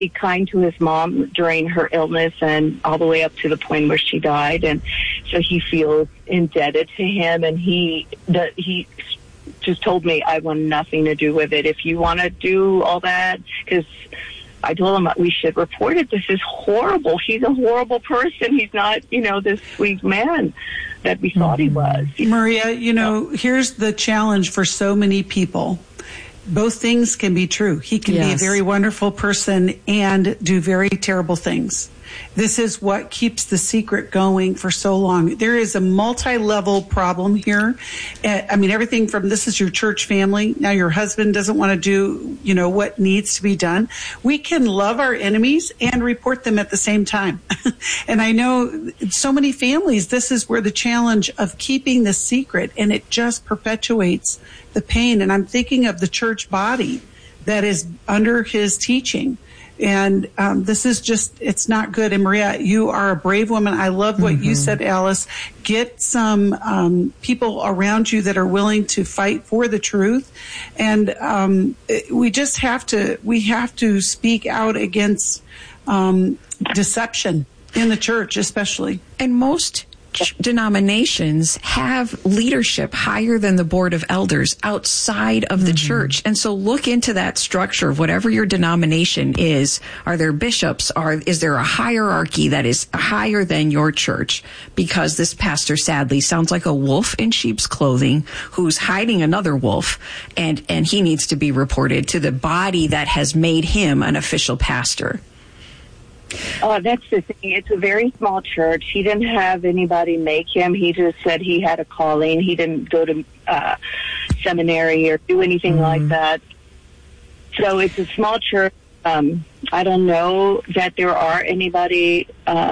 be kind to his mom during her illness and all the way up to the point where she died. And so he feels indebted to him. And he just told me, I want nothing to do with it. If you want to do all that, because I told him we should report it. This is horrible. He's a horrible person. He's not, this sweet man that we thought he was. Maria, here's the challenge for so many people. Both things can be true. He can be a very wonderful person and do very terrible things. This is what keeps the secret going for so long. There is a multi-level problem here. Everything from this is your church family. Now your husband doesn't want to do, what needs to be done. We can love our enemies and report them at the same time. And I know so many families, this is where the challenge of keeping the secret, and it just perpetuates the pain. And I'm thinking of the church body that is under his teaching. And this is it's not good. And Maria, you are a brave woman. I love what you said, Alice. Get some people around you that are willing to fight for the truth. And we have to speak out against deception in the church, especially. And most denominations have leadership higher than the board of elders outside of the church. And so look into that structure of whatever your denomination is. Are there bishops? Is there a hierarchy that is higher than your church? Because this pastor sadly sounds like a wolf in sheep's clothing who's hiding another wolf, and he needs to be reported to the body that has made him an official pastor. Oh, that's the thing. It's a very small church. He didn't have anybody make him. He just said he had a calling. He didn't go to seminary or do anything like that. So it's a small church. I don't know that there are anybody.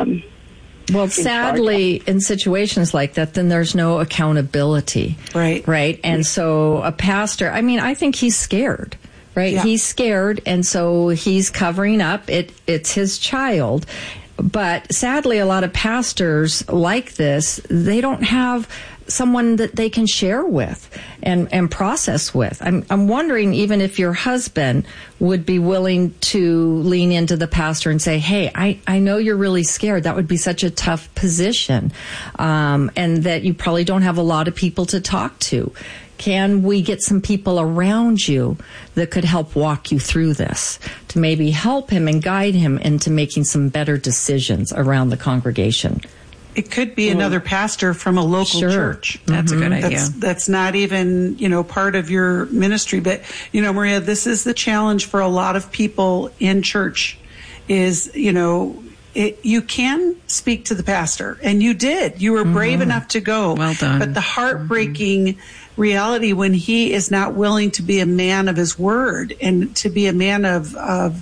Well, sadly, in situations like that, then there's no accountability. Right. And so a pastor, I think he's scared. Right. Yeah. He's scared. And so he's covering up. It's his child. But sadly, a lot of pastors like this, they don't have someone that they can share with and process with. I'm wondering even if your husband would be willing to lean into the pastor and say, hey, I know you're really scared. That would be such a tough position. And that you probably don't have a lot of people to talk to. Can we get some people around you that could help walk you through this, to maybe help him and guide him into making some better decisions around the congregation? It could be another pastor from a local church. That's a good idea. That's not even, part of your ministry. But, Maria, this is the challenge for a lot of people in church is, you can speak to the pastor, and you did. You were brave enough to go. Well done. But the heartbreaking reality when he is not willing to be a man of his word and to be a man of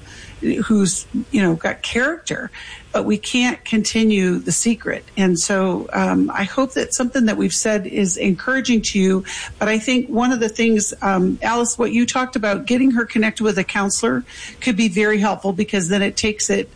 who's, got character, but we can't continue the secret. And so I hope that something that we've said is encouraging to you. But I think one of the things, Alice, what you talked about, getting her connected with a counselor could be very helpful, because then it takes it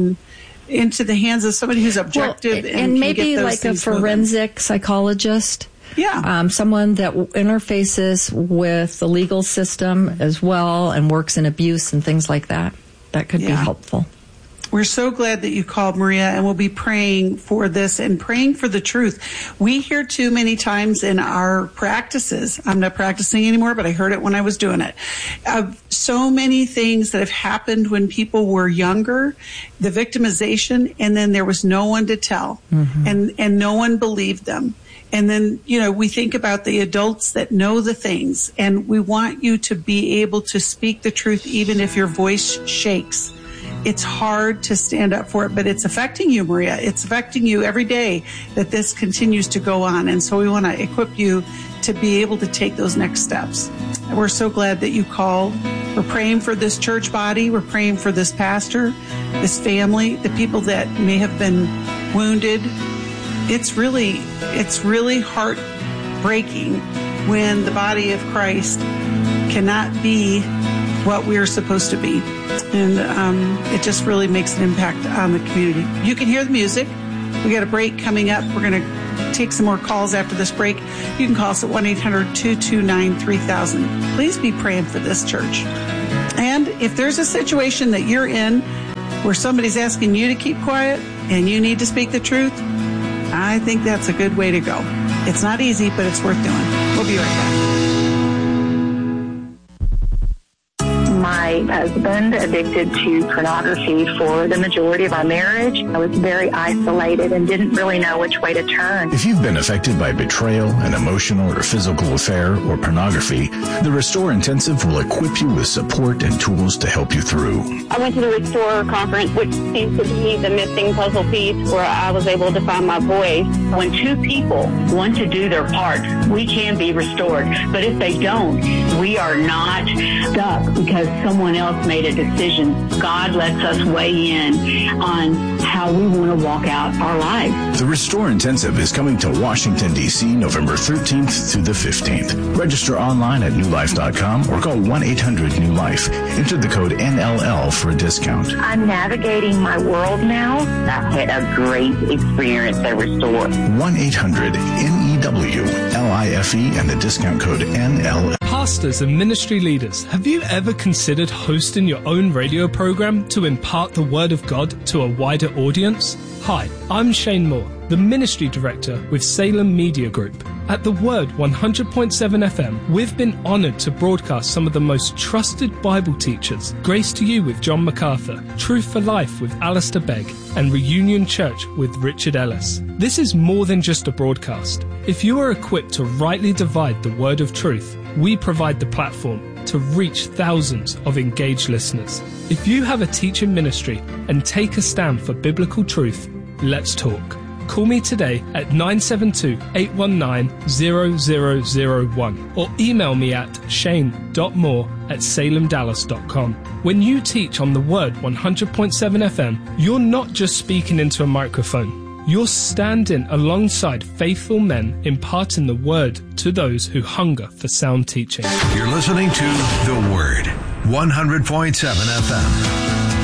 into the hands of somebody who's objective and maybe like a forensic psychologist. Yeah. Someone that interfaces with the legal system as well and works in abuse and things like that. That could be helpful. We're so glad that you called, Maria, and we'll be praying for this and praying for the truth. We hear too many times in our practices, I'm not practicing anymore, but I heard it when I was doing it, of so many things that have happened when people were younger, the victimization, and then there was no one to tell, and no one believed them. And then, we think about the adults that know the things, and we want you to be able to speak the truth even if your voice shakes. It's hard to stand up for it, but it's affecting you, Maria. It's affecting you every day that this continues to go on. And so we want to equip you to be able to take those next steps. And we're so glad that you called. We're praying for this church body. We're praying for this pastor, this family, the people that may have been wounded. It's really heartbreaking when the body of Christ cannot be what we're supposed to be. And it just really makes an impact on the community. You can hear the music. We got a break coming up. We're going to take some more calls after this break. You can call us at 1-800-229-3000. Please be praying for this church. And if there's a situation that you're in where somebody's asking you to keep quiet and you need to speak the truth, I think that's a good way to go. It's not easy, but it's worth doing. We'll be right back. My husband addicted to pornography for the majority of our marriage. I was very isolated and didn't really know which way to turn. If you've been affected by betrayal, an emotional or physical affair, or pornography, the Restore Intensive will equip you with support and tools to help you through. I went to the Restore conference, which seems to be the missing puzzle piece where I was able to find my voice. When two people want to do their part, we can be restored. But if they don't, we are not stuck because someone else made a decision. God lets us weigh in on how we want to walk out our lives. The Restore Intensive is coming to Washington, D.C. November 13th through the 15th. Register online at newlife.com or call 1-800-NEW-LIFE. Enter the code NLL for a discount. I'm navigating my world now. I've had a great experience at Restore. 1-800-NEWLIFE and the discount code NLL. Pastors and ministry leaders, have you ever considered hosting your own radio program to impart the Word of God to a wider audience? Hi, I'm Shane Moore, the Ministry Director with Salem Media Group. At The Word 100.7 FM, we've been honoured to broadcast some of the most trusted Bible teachers. Grace to You with John MacArthur, Truth for Life with Alistair Begg, and Reunion Church with Richard Ellis. This is more than just a broadcast. If you are equipped to rightly divide the word of truth, we provide the platform to reach thousands of engaged listeners. If you have a teaching ministry and take a stand for biblical truth, let's talk. Call me today at 972-819-0001 or email me at shane.moore@salemdallas.com. When you teach on the Word 100.7 FM, you're not just speaking into a microphone. You're standing alongside faithful men imparting the Word to those who hunger for sound teaching. You're listening to The Word 100.7 FM.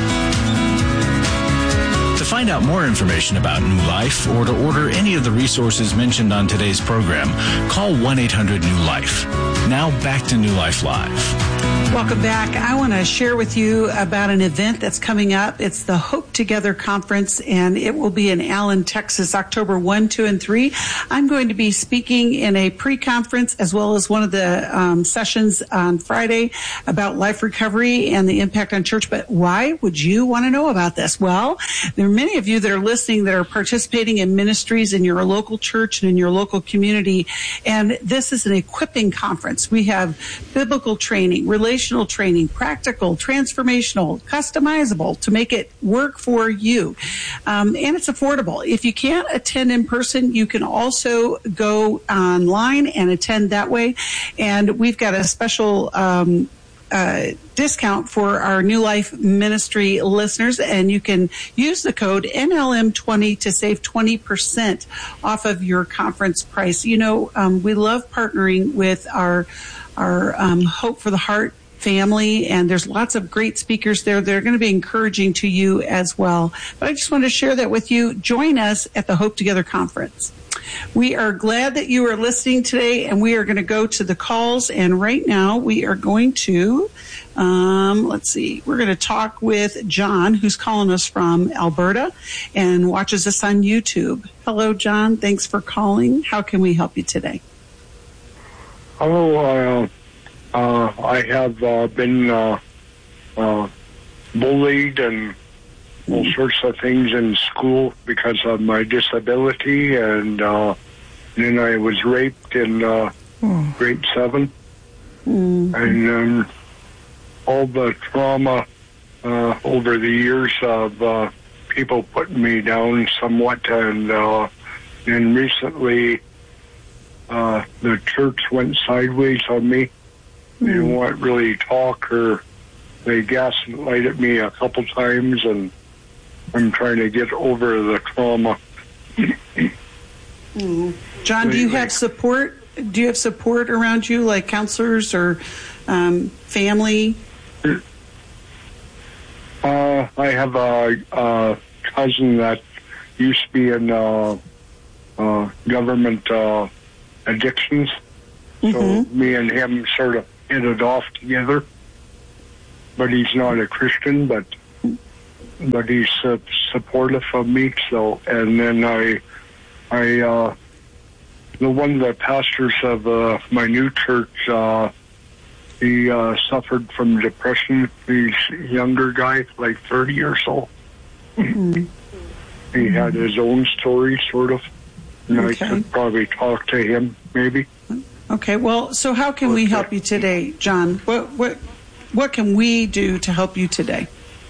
To find out more information about New Life or to order any of the resources mentioned on today's program, call 1-800-NEW-LIFE. Now back to New Life Live. Welcome back. I want to share with you about an event that's coming up. It's the Hope Together Conference, and it will be in Allen, Texas, October 1, 2, and 3. I'm going to be speaking in a pre-conference as well as one of the sessions on Friday about life recovery and the impact on church. But why would you want to know about this? Well, there are many of you that are listening that are participating in ministries in your local church and in your local community, and this is an equipping conference. We have biblical training, relational training, practical, transformational, customizable to make it work for you. And it's affordable. If you can't attend in person, you can also go online and attend that way. And we've got a special discount for our New Life Ministry listeners, and you can use the code NLM20 to save 20% off of your conference price. You know, we love partnering with our Hope for the Heart family, and there's lots of great speakers there. They're going to be encouraging to you as well. But I just wanted to share that with you. Join us at the Hope Together Conference. We are glad that you are listening today, and we are going to go to the calls. And right now we are going to, we're going to talk with John, who's calling us from Alberta and watches us on YouTube. Hello, John. Thanks for calling. How can we help you today? Hello. I have been bullied and all sorts of things in school because of my disability, and then I was raped in grade 7, and all the trauma over the years of people putting me down somewhat, and recently the church went sideways on me. They didn't want to really talk, or they gaslighted me a couple times, and I'm trying to get over the trauma. John, do you have support? Do you have support around you, like counselors or family? I have a cousin that used to be in government addictions, so me and him sort of hit it off together. But he's not a Christian, but but he's supportive of me. So, and then the one of the pastors of my new church, he suffered from depression. He's a younger guy, like 30 or so. Mm-hmm. He had his own story, sort of. And I could probably talk to him, maybe. Okay. Well, so how can we help you today, John? What can we do to help you today?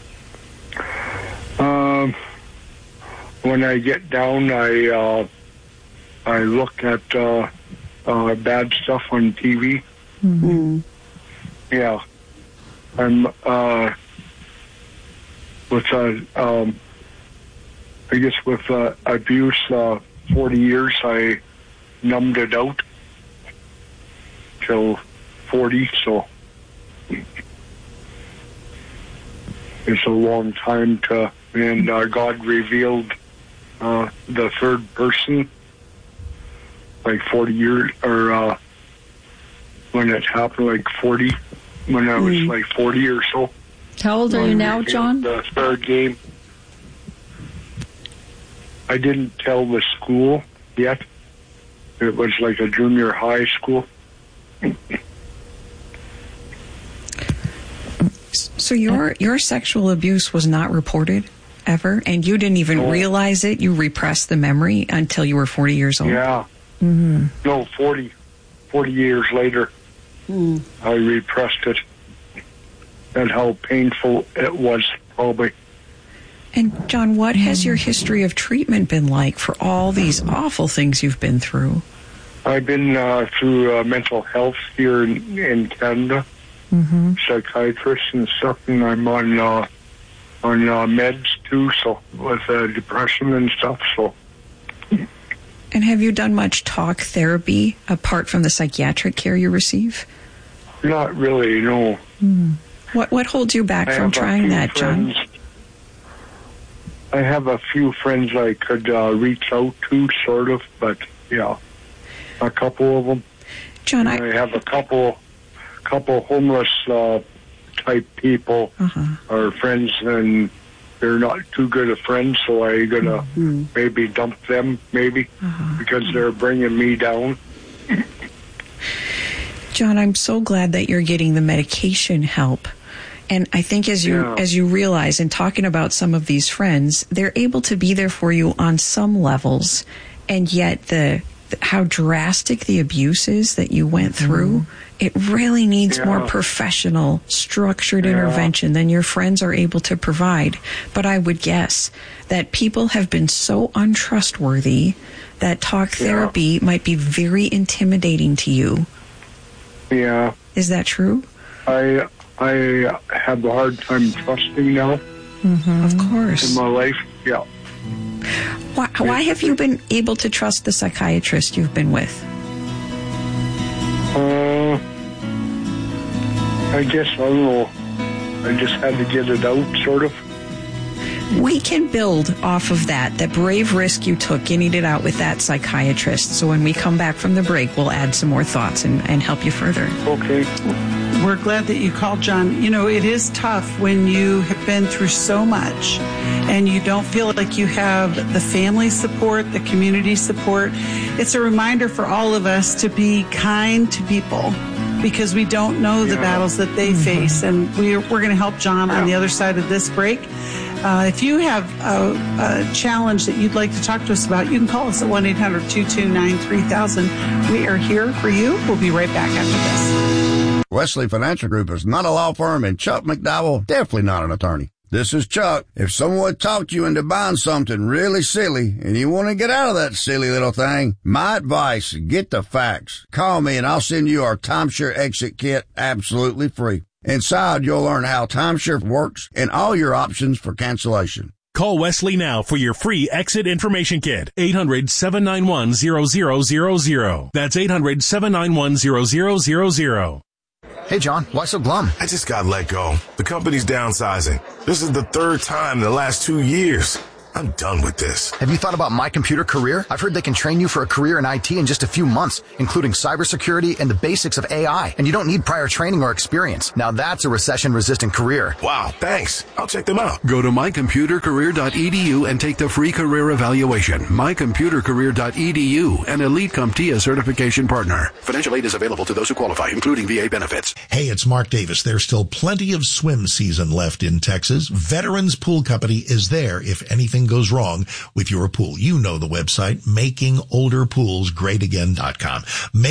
When I get down, I look at bad stuff on TV. Mm-hmm. Yeah, I'm with abuse. 40 years, I numbed it out till 40. So it's a long time and God revealed the third person, like 40 years, or when it happened, like 40, when I was like 40 or so. How old are you now, John? The third game. I didn't tell the school yet. It was like a junior high school. So your sexual abuse was not reported ever, and you didn't even realize it? You repressed the memory until you were 40 years old? Yeah. Mm-hmm. No, 40 years later, I repressed it. And how painful it was, probably. And John, what has your history of treatment been like for all these awful things you've been through? I've been through mental health here in Canada, psychiatrists and stuff, and I'm on meds too, so with depression and stuff. So. And have you done much talk therapy apart from the psychiatric care you receive? Not really, no. What holds you back from trying that, John? I have a few friends I could reach out to, sort of, but yeah, a couple of them. John, I have a couple homeless type people are friends, and they're not too good of friends, so I'm gonna maybe dump them, because they're bringing me down. John, I'm so glad that you're getting the medication help. And I think as you realize in talking about some of these friends, they're able to be there for you on some levels, and yet how drastic the abuse is that you went through, it really needs more professional, structured intervention than your friends are able to provide. But I would guess that people have been so untrustworthy that talk therapy might be very intimidating to you. Yeah. Is that true? I have a hard time trusting now. Of course. In my life, yeah. Why have you been able to trust the psychiatrist you've been with? I guess, I don't know. I just had to get it out, sort of. We can build off of that brave risk you took getting it out with that psychiatrist. So when we come back from the break, we'll add some more thoughts and help you further. Okay. We're glad that you called, John. You know, it is tough when you have been through so much and you don't feel like you have the family support, the community support. It's a reminder for all of us to be kind to people, because we don't know the battles that they face. And we're going to help John on the other side of this break. If you have a challenge that you'd like to talk to us about, you can call us at 1-800-229-3000. We are here for you. We'll be right back after this. Wesley Financial Group is not a law firm, and Chuck McDowell definitely not an attorney. This is Chuck. If someone talked you into buying something really silly and you want to get out of that silly little thing, my advice, get the facts. Call me and I'll send you our timeshare exit kit absolutely free. Inside, you'll learn how timeshare works and all your options for cancellation. Call Wesley now for your free exit information kit. 800-791-0000. That's 800-791-0000. Hey, John, why so glum? I just got let go. The company's downsizing. This is the third time in the last 2 years. I'm done with this. Have you thought about My Computer Career? I've heard they can train you for a career in IT in just a few months, including cybersecurity and the basics of AI. And you don't need prior training or experience. Now that's a recession-resistant career. Wow, thanks. I'll check them out. Go to mycomputercareer.edu and take the free career evaluation. Mycomputercareer.edu, an Elite CompTIA certification partner. Financial aid is available to those who qualify, including VA benefits. Hey, it's Mark Davis. There's still plenty of swim season left in Texas. Veterans Pool Company is there if anything goes wrong with your pool. You know the website, makingolderpoolsgreatagain.com.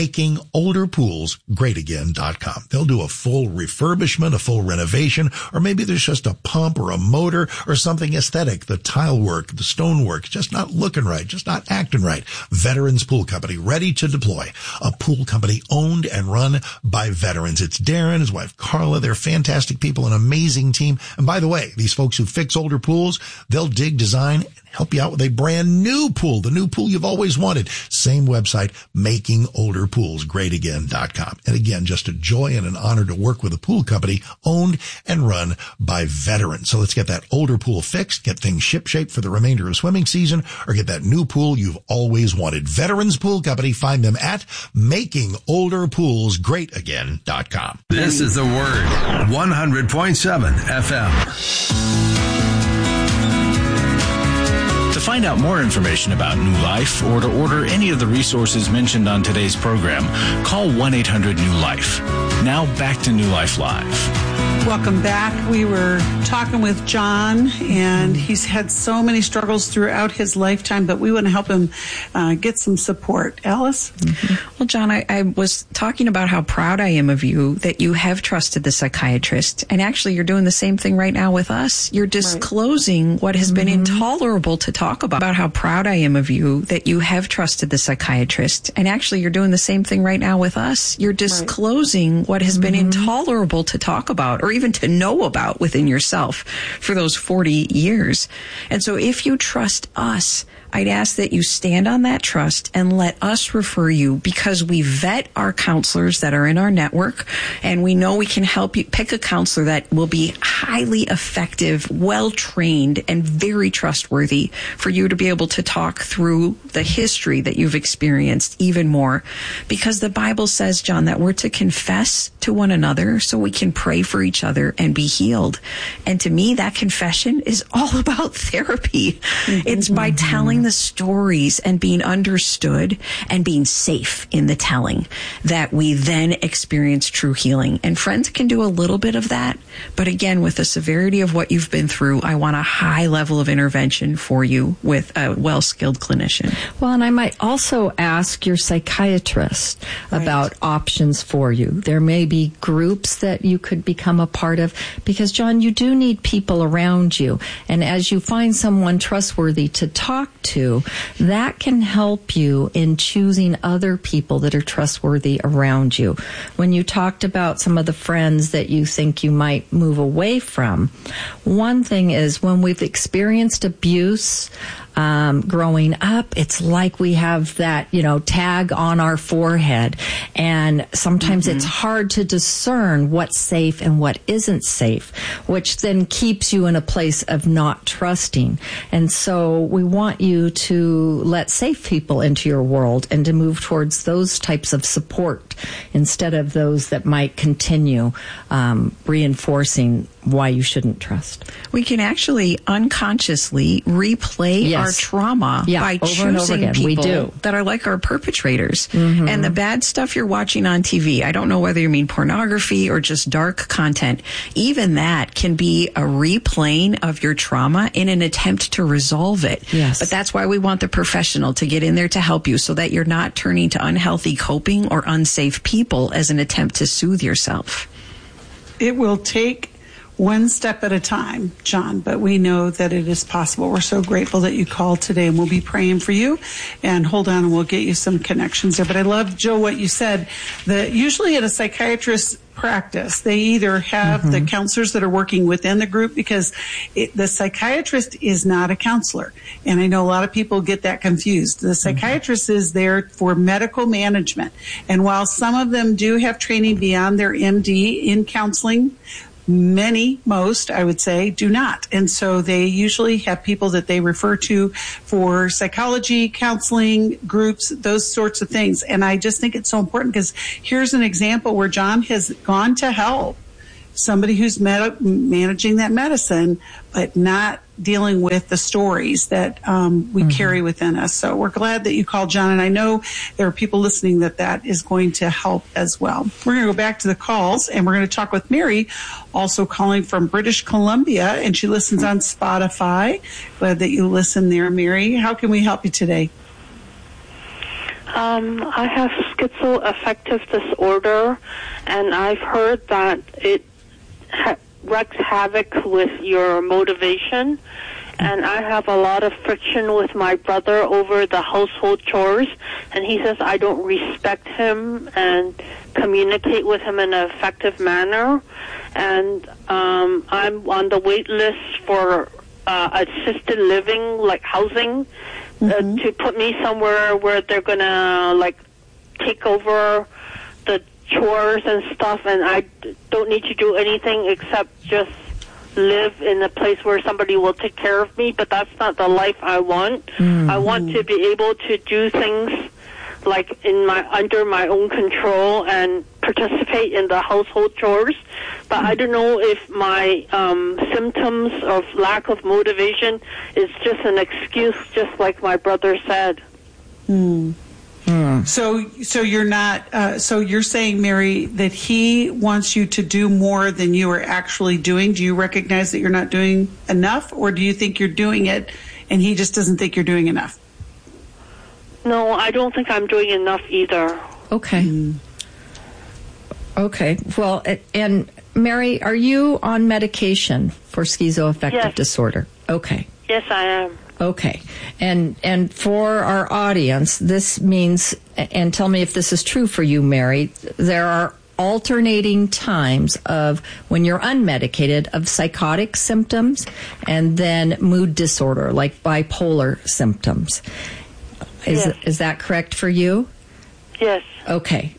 Makingolderpoolsgreatagain.com. They'll do a full refurbishment, a full renovation, or maybe there's just a pump or a motor or something aesthetic. The tile work, the stone work, just not looking right, just not acting right. Veterans Pool Company, ready to deploy. A pool company owned and run by veterans. It's Darren, his wife Carla. They're fantastic people, an amazing team. And by the way, these folks who fix older pools, they'll dig, design, and help you out with a brand new pool, the new pool you've always wanted. Same website, makingolderpoolsgreatagain.com. And again, just a joy and an honor to work with a pool company owned and run by veterans. So let's get that older pool fixed, get things shipshape for the remainder of swimming season, or get that new pool you've always wanted. Veterans Pool Company, find them at makingolderpoolsgreatagain.com. This is The Word, 100.7 FM. To find out more information about New Life or to order any of the resources mentioned on today's program, call 1-800-NEW-LIFE. Now back to New Life Live. Welcome back. We were talking with John, and he's had so many struggles throughout his lifetime, but we want to help him get some support. Alice? Mm-hmm. Well, John, I was talking about how proud I am of you that you have trusted the psychiatrist, and actually you're doing the same thing right now with us. You're disclosing what has been intolerable to talk about how proud I am of you that you have trusted the psychiatrist, and actually you're doing the same thing right now with us. You're disclosing what has been intolerable to talk about or even to know about within yourself for those 40 years. And so if you trust us, I'd ask that you stand on that trust and let us refer you, because we vet our counselors that are in our network, and we know we can help you pick a counselor that will be highly effective, well-trained, and very trustworthy for you to be able to talk through the history that you've experienced even more. Because the Bible says, John, that we're to confess to one another so we can pray for each other and be healed. And to me, that confession is all about therapy. It's by telling the stories and being understood and being safe in the telling that we then experience true healing. And friends can do a little bit of that. But again, with the severity of what you've been through, I want a high level of intervention for you with a well-skilled clinician. Well, and I might also ask your psychiatrist about options for you. There may be groups that you could become a part of, because, John, you do need people around you. And as you find someone trustworthy to talk to, that can help you in choosing other people that are trustworthy around you. When you talked about some of the friends that you think you might move away from, one thing is when we've experienced abuse, growing up, it's like we have that, tag on our forehead. And sometimes it's hard to discern what's safe and what isn't safe, which then keeps you in a place of not trusting. And so we want you to let safe people into your world and to move towards those types of support instead of those that might continue reinforcing why you shouldn't trust. We can actually unconsciously replay our trauma by choosing people that are like our perpetrators. And the bad stuff you're watching on TV, I don't know whether you mean pornography or just dark content, even that can be a replaying of your trauma in an attempt to resolve it. But that's why we want the professional to get in there to help you, so that you're not turning to unhealthy coping or unsafe people as an attempt to soothe yourself. It will take one step at a time, John, but we know that it is possible. We're so grateful that you called today, and we'll be praying for you. And hold on, and we'll get you some connections there. But I love, Joe, what you said, that usually at a psychiatrist's practice, they either have the counselors that are working within the group, because the psychiatrist is not a counselor. And I know a lot of people get that confused. The psychiatrist is there for medical management. And while some of them do have training beyond their MD in counseling, most, I would say, do not. And so they usually have people that they refer to for psychology, counseling groups, those sorts of things. And I just think it's so important because here's an example where John has gone to help somebody who's managing that medicine, but not dealing with the stories that we carry within us. So we're glad that you called, John, and I know there are people listening that is going to help as well. We're going to go back to the calls, and we're going to talk with Mary, also calling from British Columbia, and she listens on Spotify. Glad that you listen there, Mary. How can we help you today? I have schizoaffective disorder, and I've heard that it wreaks havoc with your motivation, and I have a lot of friction with my brother over the household chores, and he says I don't respect him and communicate with him in an effective manner, and I'm on the wait list for assisted living, like housing, to put me somewhere where they're gonna like take over the chores and stuff, and I don't need to do anything except just live in a place where somebody will take care of me, but that's not the life I want. I want to be able to do things like under my own control and participate in the household chores, but I don't know if my symptoms of lack of motivation is just an excuse, just like my brother said. So you're not. So you're saying, Mary, that he wants you to do more than you are actually doing. Do you recognize that you're not doing enough, or do you think you're doing it, and he just doesn't think you're doing enough? No, I don't think I'm doing enough either. Okay. Okay. Well, and Mary, are you on medication for schizoaffective disorder? Okay. Yes, I am. Okay. And for our audience, this means, and tell me if this is true for you, Mary, there are alternating times of when you're unmedicated of psychotic symptoms and then mood disorder, like bipolar symptoms. Is that correct for you? Yes. Okay.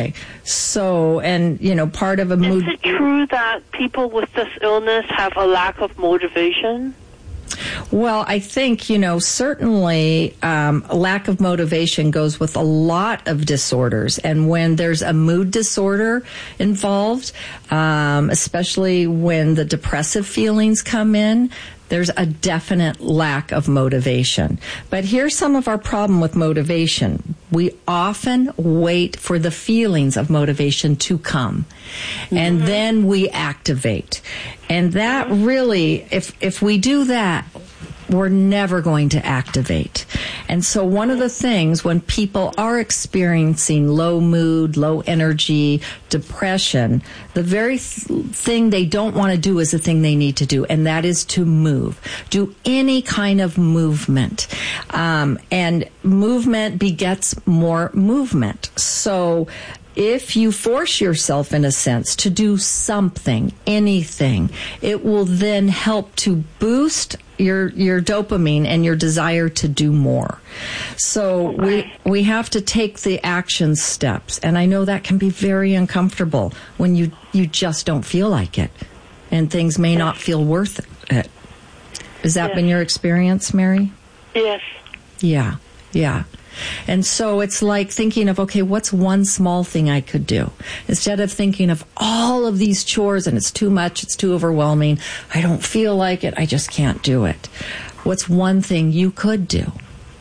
So, and, part of a mood... Is it true that people with this illness have a lack of motivation? Well, I think, certainly lack of motivation goes with a lot of disorders. And when there's a mood disorder involved, especially when the depressive feelings come in, there's a definite lack of motivation. But here's some of our problem with motivation. We often wait for the feelings of motivation to come, and then we activate. And that really, if we do that, we're never going to activate. And so one of the things when people are experiencing low mood, low energy, depression, the very thing they don't want to do is the thing they need to do, and that is to move. Do any kind of movement. And movement begets more movement. So if you force yourself, in a sense, to do something, anything, it will then help to boost your dopamine and your desire to do more. So we have to take the action steps. And I know that can be very uncomfortable when you just don't feel like it. And things may not feel worth it. Has that been your experience, Mary? Yes. Yeah. And so it's like thinking of, okay, what's one small thing I could do? Instead of thinking of all of these chores and it's too much, it's too overwhelming, I don't feel like it, I just can't do it. What's one thing you could do?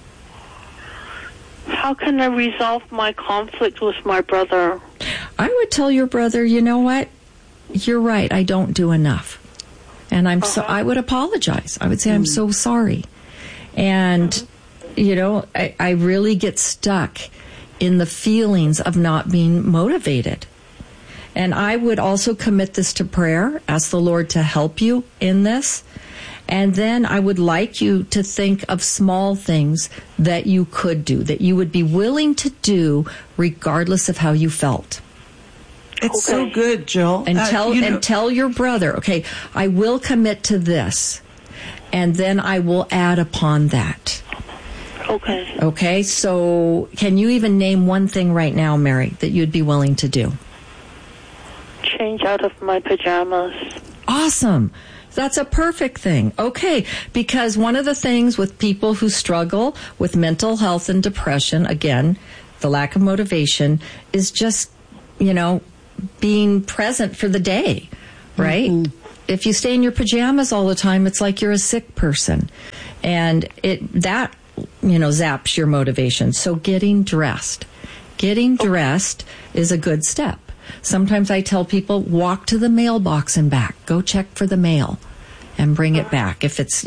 How can I resolve my conflict with my brother? I would tell your brother, you know what? You're right, I don't do enough. And I would apologize. I would say, I'm so sorry. And I really get stuck in the feelings of not being motivated. And I would also commit this to prayer, ask the Lord to help you in this. And then I would like you to think of small things that you could do, that you would be willing to do regardless of how you felt. It's so good, Jill. And tell your brother, okay, I will commit to this, and then I will add upon that. Okay, so can you even name one thing right now, Mary, that you'd be willing to do? Change out of my pajamas. Awesome. That's a perfect thing. Okay, because one of the things with people who struggle with mental health and depression, again, the lack of motivation, is just, being present for the day, right? Mm-hmm. If you stay in your pajamas all the time, it's like you're a sick person. And that zaps your motivation. So getting dressed is a good step. Sometimes I tell people, walk to the mailbox and back. Go check for the mail and bring it back if it's,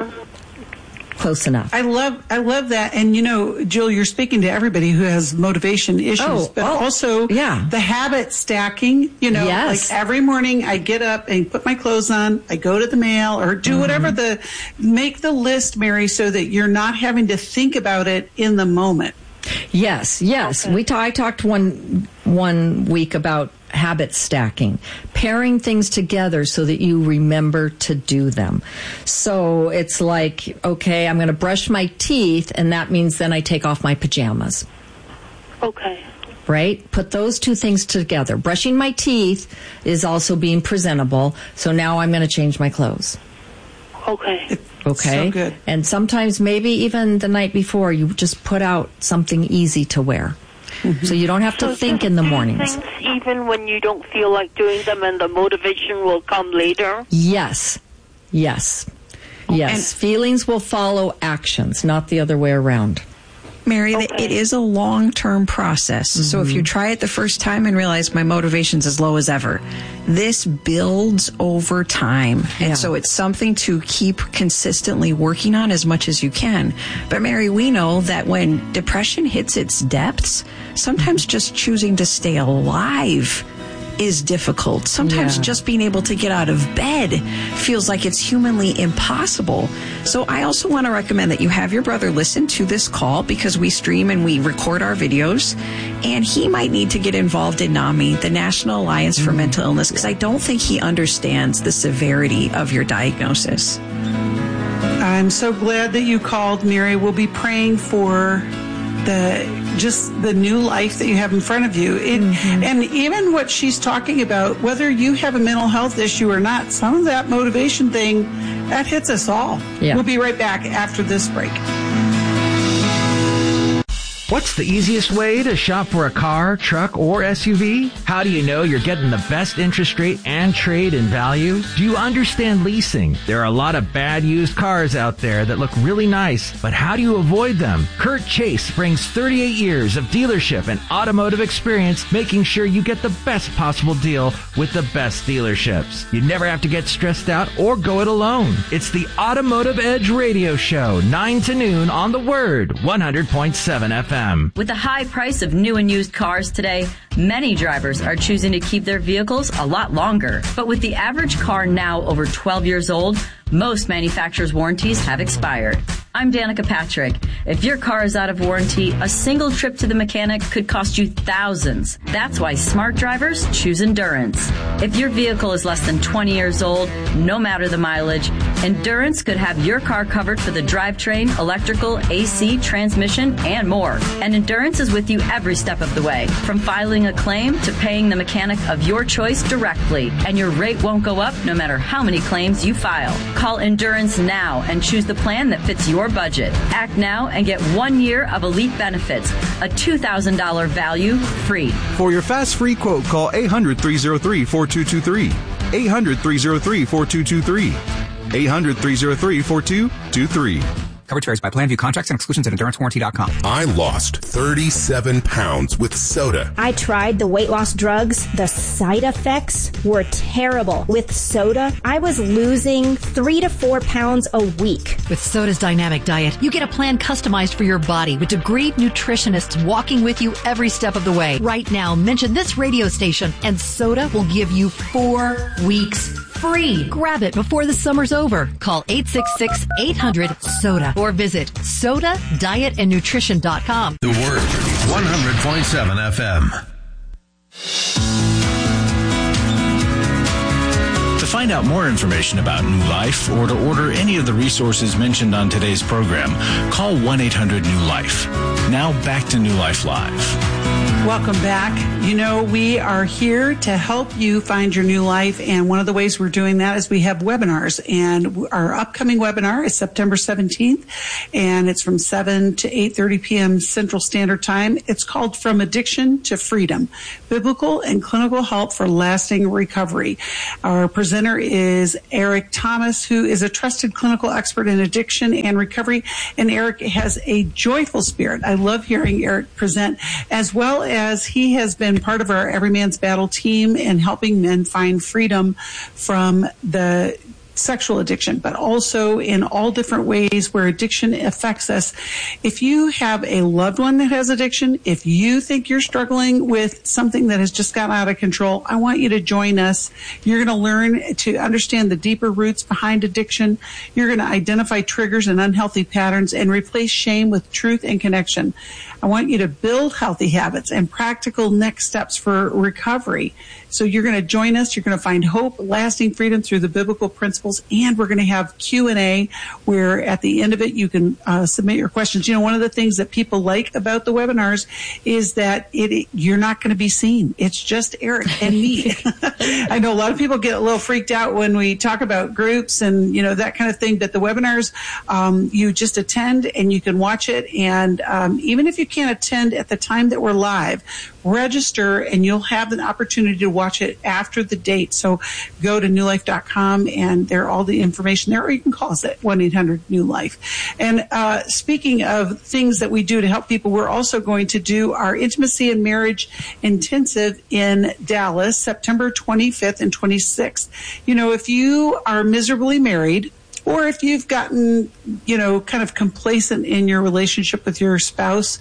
close enough. I love that. And, Jill, you're speaking to everybody who has motivation issues, but also the habit stacking, yes. Like every morning I get up and put my clothes on, I go to the mail or do whatever make the list, Mary, so that you're not having to think about it in the moment. Yes. Okay. I talked one week about habit stacking, pairing things together so that you remember to do them. So it's like, okay, I'm going to brush my teeth, and that means then I take off my pajamas. Okay. Right? Put those two things together. Brushing my teeth is also being presentable, so now I'm going to change my clothes. Okay. Okay. So good. And sometimes maybe even the night before, you just put out something easy to wear. Mm-hmm. So you don't have to think in the mornings. Things even when you don't feel like doing them, and the motivation will come later? Yes. And feelings will follow actions, not the other way around. Mary, it is a long-term process. Mm-hmm. So if you try it the first time and realize my motivation's as low as ever, this builds over time. And so it's something to keep consistently working on as much as you can. But Mary, we know that when depression hits its depths, sometimes just choosing to stay alive is difficult. Sometimes just being able to get out of bed feels like it's humanly impossible. So I also want to recommend that you have your brother listen to this call, because we stream and we record our videos, and he might need to get involved in NAMI, the National Alliance for Mental Illness, because I don't think he understands the severity of your diagnosis. I'm so glad that you called, Mary. We'll be praying for the new life that you have in front of you. And even what she's talking about, whether you have a mental health issue or not, some of that motivation thing, that hits us all. Yeah. We'll be right back after this break. What's the easiest way to shop for a car, truck, or SUV? How do you know you're getting the best interest rate and trade in value? Do you understand leasing? There are a lot of bad used cars out there that look really nice, but how do you avoid them? Kurt Chase brings 38 years of dealership and automotive experience, making sure you get the best possible deal with the best dealerships. You never have to get stressed out or go it alone. It's the Automotive Edge Radio Show, 9 to noon on The Word, 100.7 FM. With the high price of new and used cars today, many drivers are choosing to keep their vehicles a lot longer. But with the average car now over 12 years old, most manufacturers' warranties have expired. I'm Danica Patrick. If your car is out of warranty, a single trip to the mechanic could cost you thousands. That's why smart drivers choose Endurance. If your vehicle is less than 20 years old, no matter the mileage, Endurance could have your car covered for the drivetrain, electrical, AC, transmission, and more. And Endurance is with you every step of the way, from filing a claim to paying the mechanic of your choice directly. And your rate won't go up no matter how many claims you file. Call Endurance now and choose the plan that fits your budget. Act now and get 1 year of elite benefits, a $2,000 value free. For your fast free quote, call 800-303-4223. 800-303-4223. 800-303-4223. Coverage varies by plan. View contracts and exclusions at EnduranceWarranty.com. I lost 37 pounds with soda. I tried the weight loss drugs. The side effects were terrible. With soda, I was losing 3 to 4 pounds a week. With Soda's dynamic diet, you get a plan customized for your body with degreed nutritionists walking with you every step of the way. Right now, mention this radio station and Soda will give you 4 weeks free. Grab it before the summer's over. Call 866-800-SODA or visit SODADietandNutrition.com. The Word, 100.7 FM. To find out more information about New Life or to order any of the resources mentioned on today's program, call 1-800-NEW-LIFE. Now back to New Life Live. Welcome back. You know, we are here to help you find your new life. And one of the ways we're doing that is we have webinars. And our upcoming webinar is September 17th. And it's from 7 to 8:30 p.m. Central Standard Time. It's called From Addiction to Freedom, Biblical and Clinical Help for Lasting Recovery. Our presenter is Eric Thomas, who is a trusted clinical expert in addiction and recovery. And Eric has a joyful spirit. I love hearing Eric present, as well as he has been part of our Every Man's Battle team in helping men find freedom from the sexual addiction, but also in all different ways where addiction affects us. If you have a loved one that has addiction, if you think you're struggling with something that has just gotten out of control, I want you to join us. You're going to learn to understand the deeper roots behind addiction. You're going to identify triggers and unhealthy patterns and replace shame with truth and connection. I want you to build healthy habits and practical next steps for recovery. So you're going to join us. You're going to find hope, lasting freedom through the biblical principles, and we're going to have Q&A where at the end of it you can submit your questions. You know, one of the things that people like about the webinars is that you're not going to be seen. It's just Eric and me. I know a lot of people get a little freaked out when we talk about groups and, you know, that kind of thing, but the webinars, you just attend and you can watch it. And even if you can't attend at the time that we're live, register and you'll have an opportunity to watch it after the date. So go to newlife.com and there are all the information there, or you can call us at 1-800-NEW-LIFE. And speaking of things that we do to help people, we're also going to do our Intimacy and Marriage Intensive in Dallas, September 25th and 26th. You know, if you are miserably married, or if you've gotten, you know, kind of complacent in your relationship with your spouse,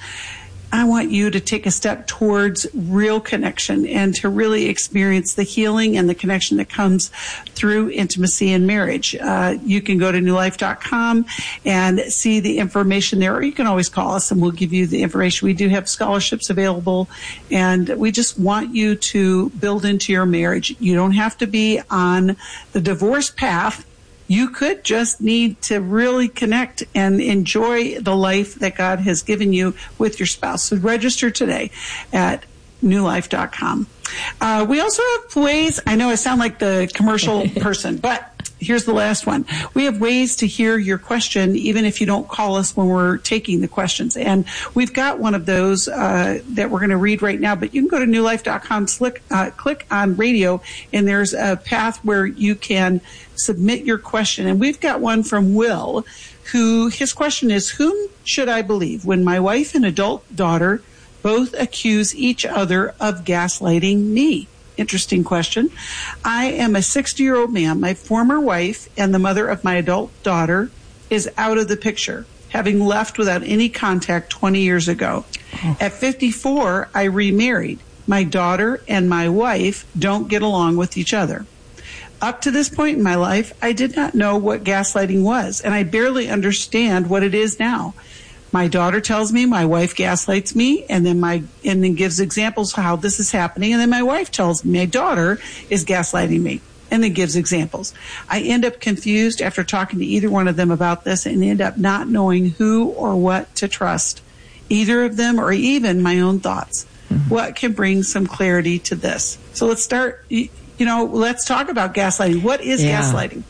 I want you to take a step towards real connection and to really experience the healing and the connection that comes through intimacy and marriage. You can go to newlife.com and see the information there, or you can always call us and we'll give you the information. We do have scholarships available, and we just want you to build into your marriage. You don't have to be on the divorce path. You could just need to really connect and enjoy the life that God has given you with your spouse. So register today at newlife.com. We also have ways, I know I sound like the commercial person, but here's the last one. We have ways to hear your question, even if you don't call us when we're taking the questions. And we've got one of those that we're going to read right now, but you can go to newlife.com, click on radio, and there's a path where you can submit your question. And we've got one from Will, who his question is, whom should I believe when my wife and adult daughter both accuse each other of gaslighting me? Interesting question. I am a 60-year-old man. My former wife and the mother of my adult daughter is out of the picture, having left without any contact 20 years ago. At 54, I remarried. My daughter and my wife don't get along with each other. Up to this point in my life, I did not know what gaslighting was, and I barely understand what it is now. My daughter tells me my wife gaslights me, and then gives examples of how this is happening. And then my wife tells me my daughter is gaslighting me, and then gives examples. I end up confused after talking to either one of them about this, and end up not knowing who or what to trust, either of them or even my own thoughts. Mm-hmm. What can bring some clarity to this? So let's start. Let's talk about gaslighting. What is gaslighting?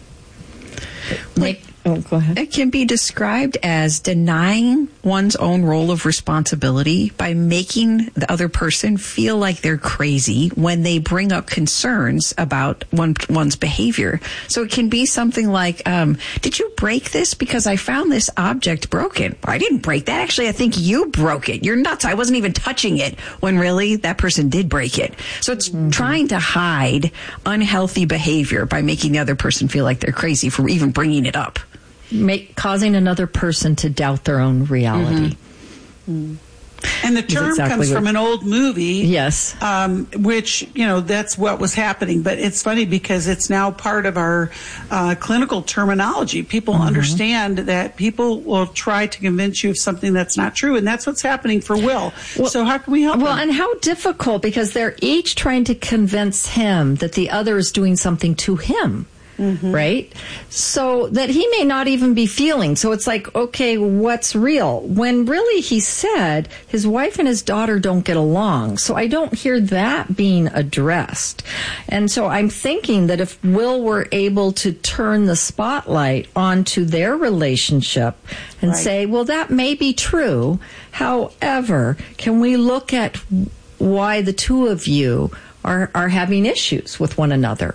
Go ahead. It can be described as denying one's own role of responsibility by making the other person feel like they're crazy when they bring up concerns about one's behavior. So it can be something like, did you break this? Because I found this object broken. I didn't break that. Actually, I think you broke it. You're nuts. I wasn't even touching it, when really that person did break it. So it's trying to hide unhealthy behavior by making the other person feel like they're crazy for even bringing it up. Causing another person to doubt their own reality. Mm-hmm. And the term comes from an old movie. Yes. Which, that's what was happening. But it's funny because it's now part of our clinical terminology. People understand that people will try to convince you of something that's not true. And that's what's happening for Will. So how can we help him? And how difficult, because they're each trying to convince him that the other is doing something to him. right? So that he may not even be feeling. So it's like, okay, what's real? When really he said his wife and his daughter don't get along. So I don't hear that being addressed. And so I'm thinking that if Will were able to turn the spotlight onto their relationship and say, well, that may be true. However, can we look at why the two of you are having issues with one another?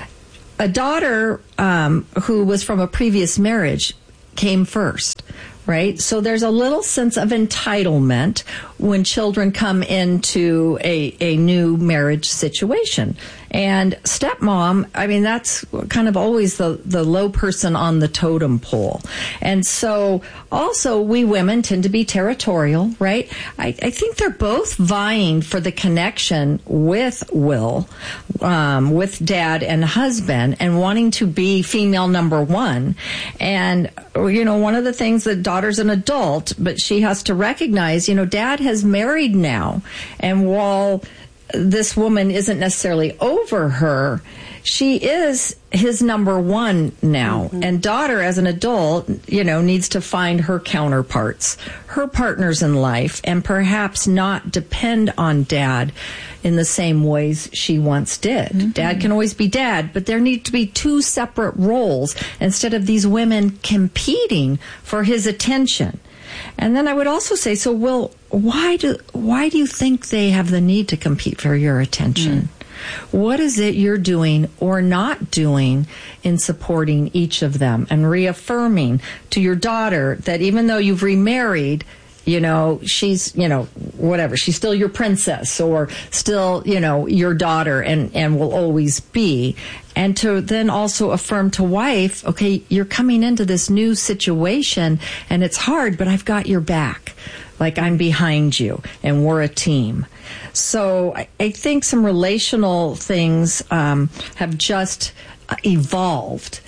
A daughter who was from a previous marriage came first, right? So there's a little sense of entitlement when children come into a new marriage situation. And stepmom, I mean, that's kind of always the low person on the totem pole. And so also we women tend to be territorial, right? I think they're both vying for the connection with Will, with dad and husband, and wanting to be female number one. And, you know, one of the things that daughter's an adult, but she has to recognize, you know, dad has married now. And while this woman isn't necessarily over her, she is his number one now. And daughter, as an adult, you know, needs to find her counterparts, her partners in life, and perhaps not depend on dad in the same ways she once did. Dad can always be dad, but there need to be two separate roles instead of these women competing for his attention. And then I would also say, so Will, why do you think they have the need to compete for your attention? What is it you're doing or not doing in supporting each of them and reaffirming to your daughter that even though you've remarried, you know, she's, you know, whatever, she's still your princess or still, you know, your daughter and will always be. And to then also affirm to wife, okay, you're coming into this new situation and it's hard, but I've got your back. Like I'm behind you and we're a team. So I think some relational things have just evolved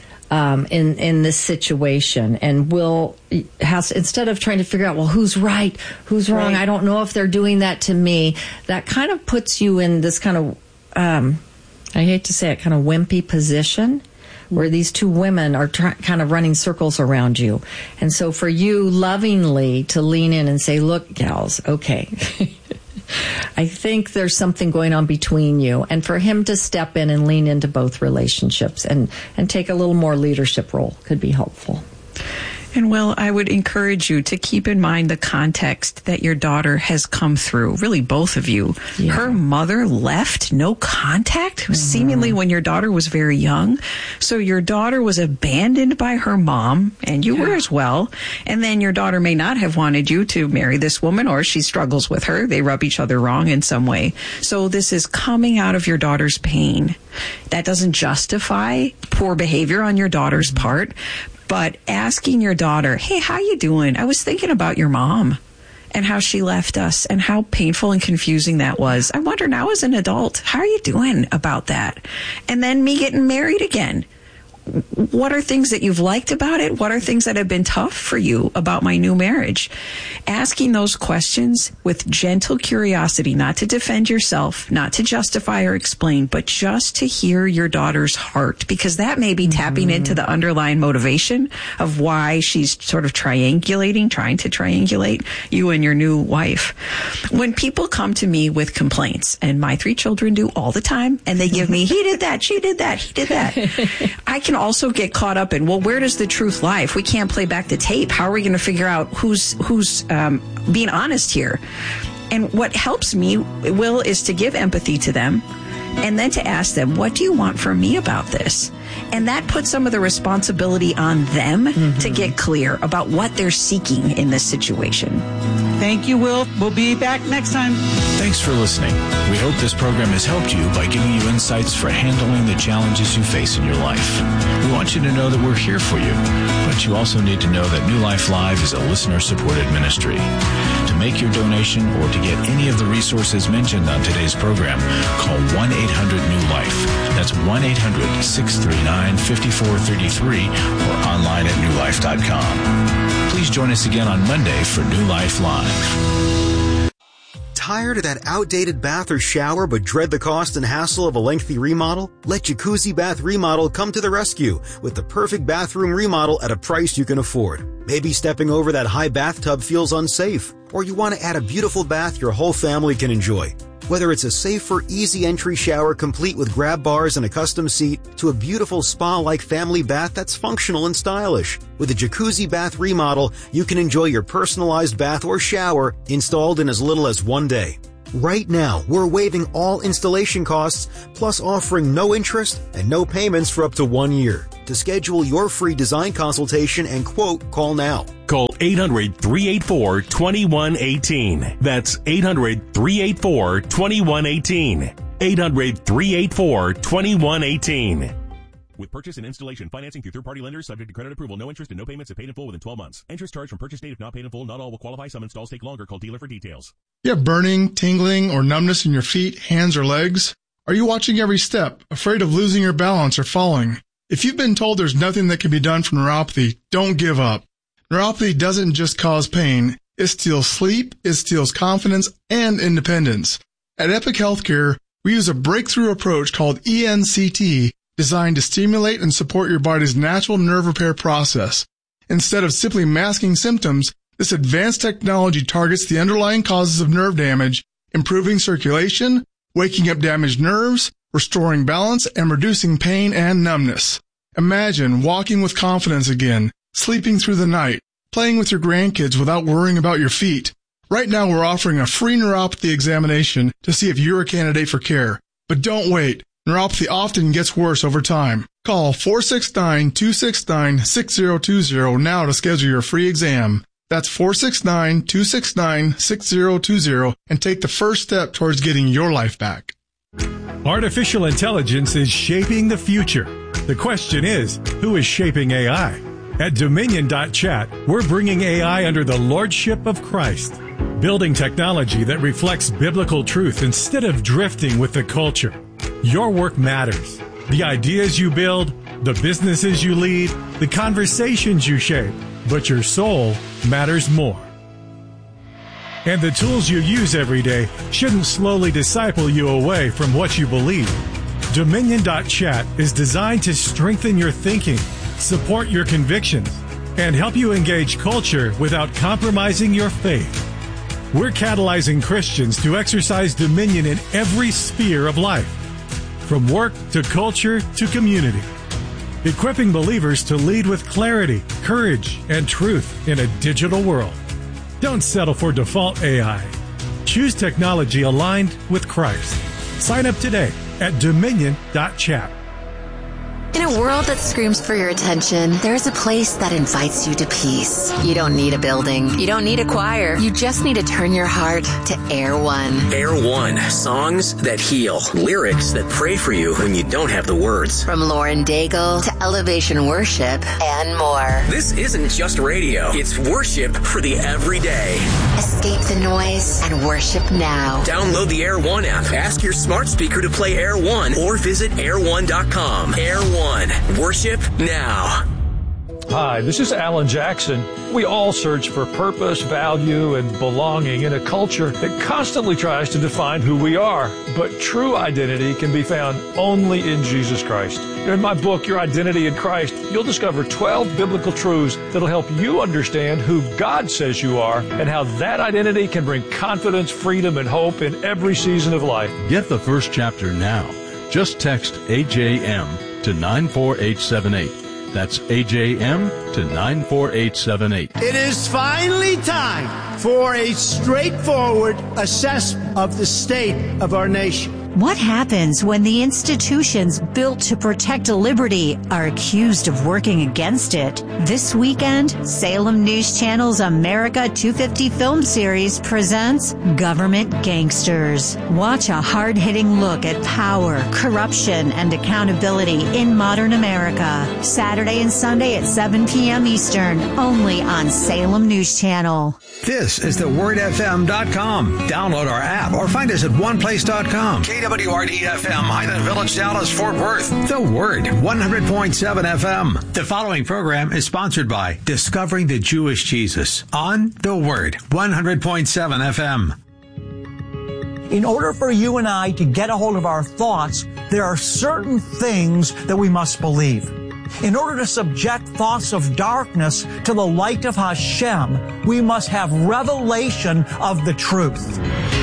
in this situation, and Will has, instead of trying to figure out, well, who's right, who's wrong, I don't know if they're doing that to me, that kind of puts you in this kind of, I hate to say it, kind of wimpy position where these two women are kind of running circles around you. And so for you lovingly to lean in and say, look, gals, okay, I think there's something going on between you. And for him to step in and lean into both relationships and take a little more leadership role could be helpful. And Will, I would encourage you to keep in mind the context that your daughter has come through, really both of you. Yeah. Her mother left, no contact, seemingly when your daughter was very young. So your daughter was abandoned by her mom, and you were as well. And then your daughter may not have wanted you to marry this woman, or she struggles with her. They rub each other wrong in some way. So this is coming out of your daughter's pain. That doesn't justify poor behavior on your daughter's part. But asking your daughter, hey, how you doing? I was thinking about your mom and how she left us and how painful and confusing that was. I wonder now as an adult, how are you doing about that? And then me getting married again. What are things that you've liked about it? What are things that have been tough for you about my new marriage? Asking those questions with gentle curiosity, not to defend yourself, not to justify or explain, but just to hear your daughter's heart, because that may be tapping into the underlying motivation of why she's sort of trying to triangulate you and your new wife. When people come to me with complaints, and my 3 children do all the time, and they give me, he did that, she did that, he did that. I can also get caught up in, well, where does the truth lie? If we can't play back the tape, how are we going to figure out who's being honest here? And what helps me, Will, is to give empathy to them and then to ask them, what do you want from me about this? And that puts some of the responsibility on them to get clear about what they're seeking in this situation. Thank you, Will. We'll be back next time. Thanks for listening. We hope this program has helped you by giving you insights for handling the challenges you face in your life. We want you to know that we're here for you, but you also need to know that New Life Live is a listener-supported ministry. To make your donation or to get any of the resources mentioned on today's program, call 1-800-NEW-LIFE. That's 1-800-639-5433 or online at newlife.com. Please join us again on Monday for New Life Live. Tired of that outdated bath or shower but dread the cost and hassle of a lengthy remodel? Let Jacuzzi Bath Remodel come to the rescue with the perfect bathroom remodel at a price you can afford. Maybe stepping over that high bathtub feels unsafe, or you want to add a beautiful bath your whole family can enjoy. Whether it's a safer, easy entry shower complete with grab bars and a custom seat to a beautiful spa-like family bath that's functional and stylish. With a Jacuzzi Bath Remodel, you can enjoy your personalized bath or shower installed in as little as 1 day. Right now, we're waiving all installation costs, plus offering no interest and no payments for up to 1 year. To schedule your free design consultation and quote, call now. Call 800-384-2118. That's 800-384-2118. 800-384-2118. With purchase and installation financing through third-party lenders subject to credit approval, no interest and no payments if paid in full within 12 months. Interest charged from purchase date if not paid in full. Not all will qualify. Some installs take longer. Call dealer for details. You have burning, tingling, or numbness in your feet, hands, or legs? Are you watching every step, afraid of losing your balance or falling? If you've been told there's nothing that can be done for neuropathy, don't give up. Neuropathy doesn't just cause pain. It steals sleep, it steals confidence, and independence. At Epic Healthcare, we use a breakthrough approach called ENCT, designed to stimulate and support your body's natural nerve repair process. Instead of simply masking symptoms, this advanced technology targets the underlying causes of nerve damage, improving circulation, waking up damaged nerves, restoring balance, and reducing pain and numbness. Imagine walking with confidence again, sleeping through the night, playing with your grandkids without worrying about your feet. Right now we're offering a free neuropathy examination to see if you're a candidate for care. But don't wait. Neuropathy often gets worse over time. Call 469-269-6020 now to schedule your free exam. That's 469-269-6020 and take the first step towards getting your life back. Artificial intelligence is shaping the future. The question is, who is shaping AI? At Dominion.chat, we're bringing AI under the lordship of Christ, building technology that reflects biblical truth instead of drifting with the culture. Your work matters. The ideas you build, the businesses you lead, the conversations you shape, but your soul matters more. And the tools you use every day shouldn't slowly disciple you away from what you believe. Dominion.chat is designed to strengthen your thinking, support your convictions, and help you engage culture without compromising your faith. We're catalyzing Christians to exercise dominion in every sphere of life, from work to culture to community, equipping believers to lead with clarity, courage, and truth in a digital world. Don't settle for default AI. Choose technology aligned with Christ. Sign up today at Dominion.chat. In a world that screams for your attention, there's a place that invites you to peace. You don't need a building. You don't need a choir. You just need to turn your heart to Air One. Air One. Songs that heal. Lyrics that pray for you when you don't have the words. From Lauren Daigle to Elevation Worship and more. This isn't just radio. It's worship for the everyday. Escape the noise and worship now. Download the Air One app. Ask your smart speaker to play Air One or visit air1.com. Air One. Worship now. Hi, this is Alan Jackson. We all search for purpose, value, and belonging in a culture that constantly tries to define who we are. But true identity can be found only in Jesus Christ. In my book, Your Identity in Christ, you'll discover 12 biblical truths that'll help you understand who God says you are and how that identity can bring confidence, freedom, and hope in every season of life. Get the first chapter now. Just text AJM to 94878. That's AJM to 94878. It is finally time for a straightforward assessment of the state of our nation. What happens when the institutions built to protect liberty are accused of working against it? This weekend, Salem News Channel's America 250 film series presents Government Gangsters. Watch a hard-hitting look at power, corruption, and accountability in modern America. Saturday and Sunday at 7 p.m. Eastern, only on Salem News Channel. This is thewordfm.com. Download our app or find us at oneplace.com. KWRD-FM, Highland Village, Dallas, Fort Worth. The Word, 100.7 FM. The following program is sponsored by Discovering the Jewish Jesus on The Word, 100.7 FM. In order for you and I to get a hold of our thoughts, there are certain things that we must believe. In order to subject thoughts of darkness to the light of Hashem, we must have revelation of the truth.